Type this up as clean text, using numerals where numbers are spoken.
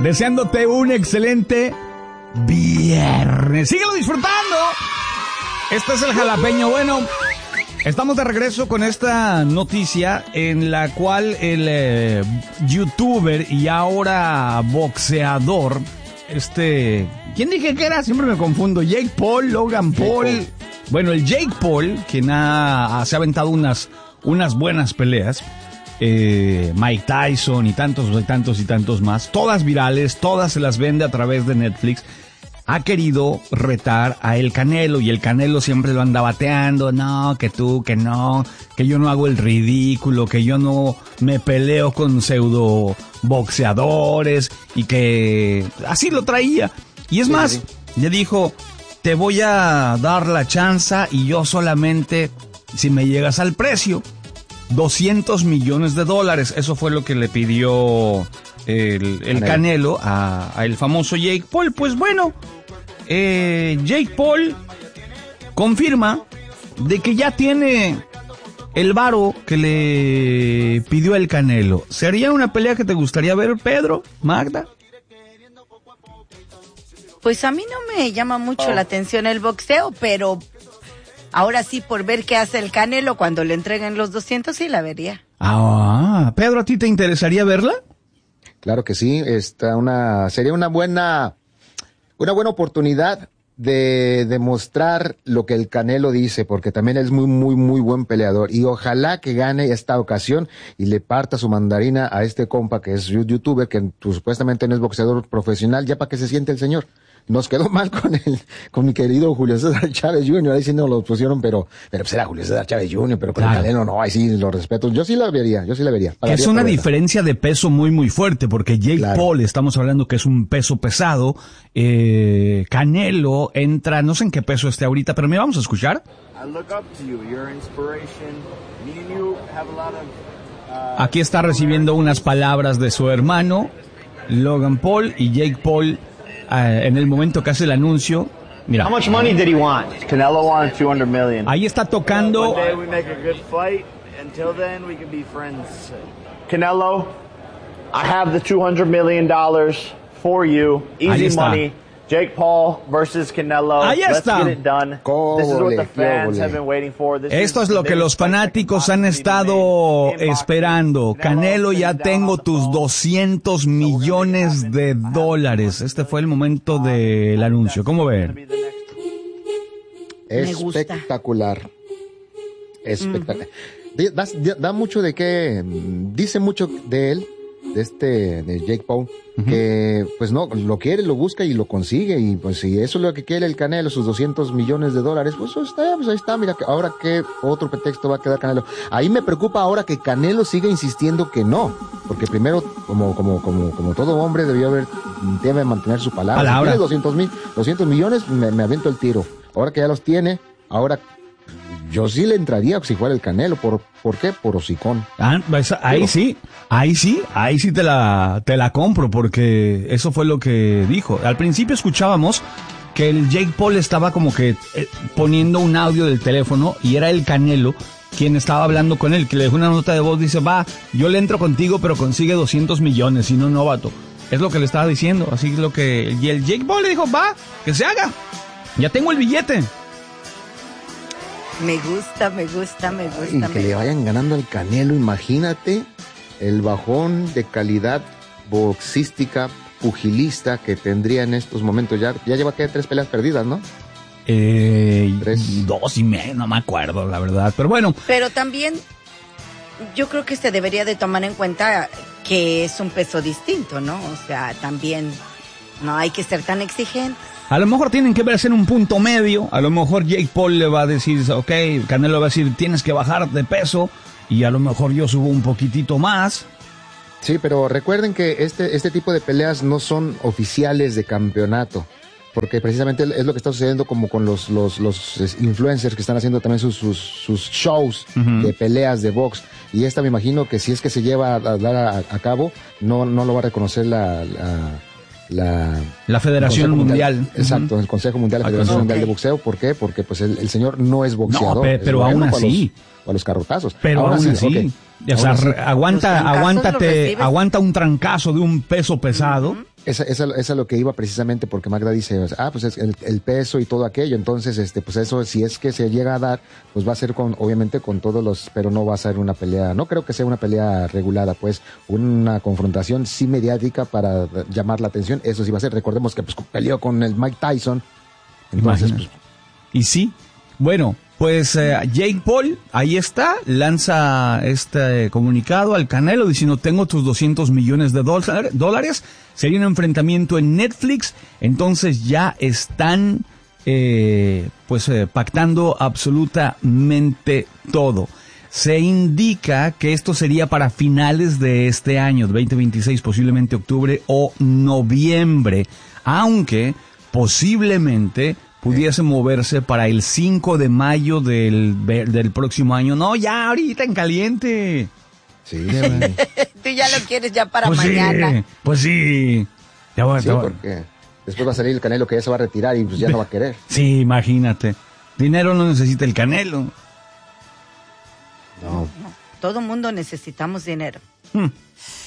deseándote un excelente viernes. Síguelo disfrutando. Este es el Jalapeño. Bueno, estamos de regreso con esta noticia en la cual el youtuber y ahora boxeador, ¿quién dije que era? Siempre me confundo. Jake Paul, Logan Paul. Bueno, el Jake Paul, quien se ha aventado unas buenas peleas. Mike Tyson y tantos más, todas virales, todas se las vende a través de Netflix. Ha querido retar a el Canelo y el Canelo siempre lo anda bateando, no, que tú, que no, que yo no hago el ridículo, que yo no me peleo con pseudo boxeadores y que así lo traía. Y es más, le dijo, te voy a dar la chanza y yo solamente si me llegas al precio. $200 millones. Eso fue lo que le pidió el Canelo a el famoso Jake Paul. Pues bueno, Jake Paul confirma de que ya tiene el varo que le pidió el Canelo. ¿Sería una pelea que te gustaría ver, Pedro, Magda? Pues a mí no me llama mucho la atención el boxeo, pero ahora sí, por ver qué hace el Canelo cuando le entreguen los 200, sí la vería. Pedro, ¿a ti te interesaría verla? Claro que sí, sería una buena oportunidad de demostrar lo que el Canelo dice, porque también es muy buen peleador, y ojalá que gane esta ocasión y le parta su mandarina a este compa que es youtuber, que supuestamente no es boxeador profesional, ya para que se siente el señor. Nos quedó mal con mi querido Julio César Chávez Jr., ahí sí nos lo pusieron, pero pues era Julio César Chávez Jr., pero con el Canelo no, ahí sí lo respeto. Yo sí la vería. Es una diferencia de peso muy fuerte, porque Jake Paul, estamos hablando que es un peso pesado, Canelo entra, no sé en qué peso esté ahorita, pero mira, vamos a escuchar. Aquí está recibiendo unas palabras de su hermano, Logan Paul, y Jake Paul, en el momento que hace el anuncio, mira. How much money did he want? Canelo wanted 200 million. Ahí está tocando. One day we make a good fight. Until then, we can be friends. Canelo, I have the $200 million for you. Easy money. Jake Paul versus Canelo. Ahí está. Let's get it done. This is what the fans have been waiting for. Esto es lo que los fanáticos han estado esperando. Canelo, ya tengo tus $200 millones. Este fue el momento del anuncio. ¿Cómo ven? Espectacular. Da mucho de qué, dice mucho de él, de Jake Paul, que pues no, lo quiere, lo busca y lo consigue, y pues si eso es lo que quiere el Canelo, sus $200 millones, pues ahí está, mira, ahora qué otro pretexto va a quedar Canelo. Ahí me preocupa ahora que Canelo siga insistiendo que no, porque primero, como todo hombre, debe mantener su palabra. Si tiene 200 millones, me aviento el tiro. Ahora que ya los tiene, yo sí le entraría si fuera el Canelo. ¿Por qué? Por hocicón. Ahí sí te la compro, porque eso fue lo que dijo. Al principio escuchábamos que el Jake Paul estaba como que poniendo un audio del teléfono y era el Canelo quien estaba hablando con él, que le dejó una nota de voz, dice, yo le entro contigo, pero consigue 200 millones, si no, no, vato. Es lo que le estaba diciendo, así es lo que... Y el Jake Paul le dijo, que se haga, ya tengo el billete. Me gusta. Y que le vayan ganando al Canelo, imagínate el bajón de calidad boxística, pugilista que tendría en estos momentos. Ya lleva 3 peleas perdidas, ¿no? 2 y medio, no me acuerdo, la verdad, pero bueno. Pero también yo creo que se debería de tomar en cuenta que es un peso distinto, ¿no? O sea, también no hay que ser tan exigente. A lo mejor tienen que verse en un punto medio. A lo mejor Jake Paul le va a decir, Canelo le va a decir, tienes que bajar de peso, y a lo mejor yo subo un poquitito más. Sí, pero recuerden que este tipo de peleas no son oficiales de campeonato, porque precisamente es lo que está sucediendo como con los influencers que están haciendo también sus shows de peleas de box, y esta me imagino que si es que se lleva a dar a cabo, no lo va a reconocer la Federación Mundial. Exacto, el Consejo Mundial, la Federación Mundial de Boxeo. ¿Por qué? Porque pues el señor no es boxeador. No, pero aún así. O a los carrotazos. Pero aún así. Okay. O sea, aguanta un trancazo de un peso pesado Esa es lo que iba precisamente porque Magda dice, pues es el peso y todo aquello, entonces pues eso si es que se llega a dar, pues va a ser obviamente con todos los, pero no va a ser una pelea, no creo que sea una pelea regulada, pues una confrontación sí mediática para llamar la atención, eso sí va a ser, recordemos que pues peleó con el Mike Tyson, entonces pues, y sí, bueno, pues Jake Paul, ahí está, lanza este comunicado al Canelo diciendo tengo tus $200 millones, sería un enfrentamiento en Netflix, entonces ya están pactando absolutamente todo. Se indica que esto sería para finales de este año, 2026, posiblemente octubre o noviembre, aunque posiblemente pudiese moverse para el 5 de mayo del próximo año. No, ya ahorita en caliente. Sí. Tú ya lo quieres ya para pues mañana. Sí, pues sí. Sí, porque después va a salir el Canelo que ya se va a retirar y pues ya no va a querer. Sí, imagínate. Dinero no necesita el Canelo. No. Todo mundo necesitamos dinero.